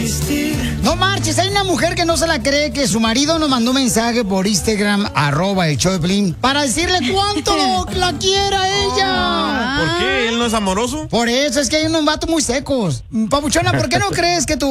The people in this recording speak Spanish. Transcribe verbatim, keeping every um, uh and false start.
existir. No marches, hay una mujer que no se la cree que su marido nos mandó un mensaje por Instagram, arroba el show de Piolín, para decirle cuánto la quiere a ella. ¿Por qué? ¿Él no es amoroso? Por eso, es que hay unos vatos muy secos. Papuchona, ¿por qué no crees que tu